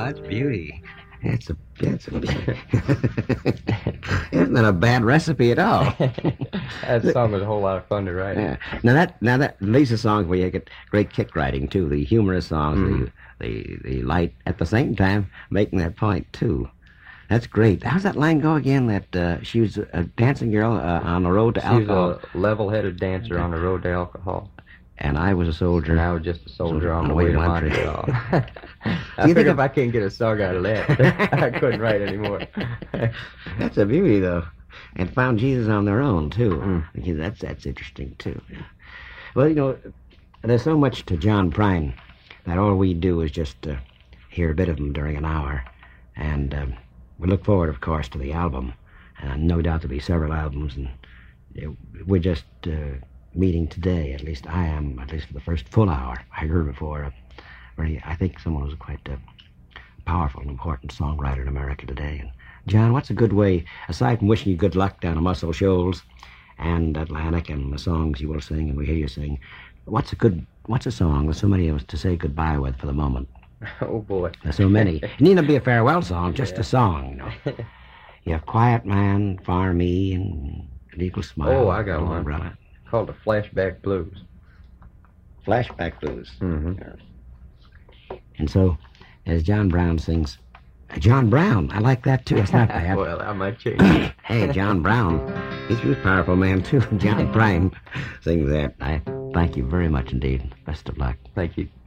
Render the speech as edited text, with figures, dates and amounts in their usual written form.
that's beauty. It's a isn't that a bad recipe at all? That song was a whole lot of fun to write. Yeah. Now that Lisa's songs where you get great kick writing too, the humorous songs, the light at the same time making that point too. That's great. How's that line go again? That she was a dancing girl on the road to alcohol. She was a level-headed dancer on the road to alcohol. And I was a soldier. And I was just a soldier on the way to Montreal. I you figure if I can't get a song out of that, I couldn't write anymore. That's a beauty, though. And found Jesus on their own, too. That's interesting, too. Well, you know, there's so much to John Prine that all we do is just hear a bit of him during an hour. And we look forward, of course, to the album. And no doubt there'll be several albums. And we're just meeting today, at least I am, at least for the first full hour. I heard before, I think someone was quite powerful and important songwriter in America today. And John, what's a good way, aside from wishing you good luck down at Muscle Shoals and Atlantic and the songs you will sing and we hear you sing, what's a song with somebody else to say goodbye with for the moment? Oh, boy. There's so many. It needn't be a farewell song, just a song, you know. You have Quiet Man, Far Me, and An Eagle Smile. Oh, I got one. Umbrella. Called the Flashback Blues. Flashback Blues. Mm-hmm. And so, as John Brown sings, John Brown, I like that too. It's not bad. Well, I might change. Hey, John Brown, he was a powerful man too. John Prine sings that. I thank you very much indeed. Best of luck. Thank you.